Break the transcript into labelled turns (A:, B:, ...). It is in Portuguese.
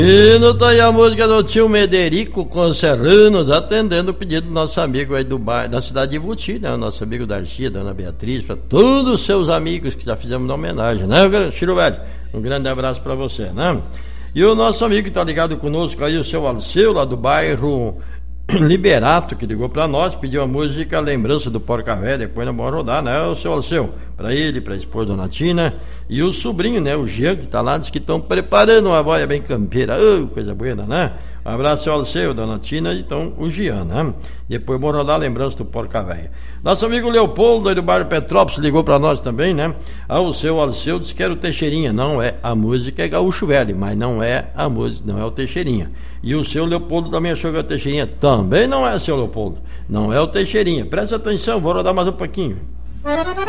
A: E não tá aí a música do tio Mederico com Serranos, atendendo o pedido do nosso amigo aí da cidade de Ivuti, né? O nosso amigo Darcy, dona Beatriz, para todos os seus amigos que já fizemos uma homenagem, né, Chiro Velho? Um grande abraço para você, né? E o nosso amigo que tá ligado conosco aí, o seu Alceu, lá do bairro Liberato, que ligou para nós, pediu a música Lembrança do Porca Véia, depois nós vamos rodar, né, o seu Alceu? Para ele, para a esposa Dona Tina e o sobrinho, né, o Jean, que tá lá, diz que estão preparando uma boia bem campeira. Coisa boa, né? Um abraço, seu Alceu, Dona Tina, e então o Jean, né? Depois vamos rodar a Lembrança do Porca Véia. Nosso amigo Leopoldo, aí do bairro Petrópolis, ligou para nós também, né? O seu Alceu disse que era o Teixeirinha. Não é, a música é Gaúcho Velho, mas não é a música, não é o Teixeirinha. E o seu Leopoldo também achou que é o Teixeirinha. Também não é, seu Leopoldo, não é o Teixeirinha. Presta atenção, vou rodar mais um pouquinho.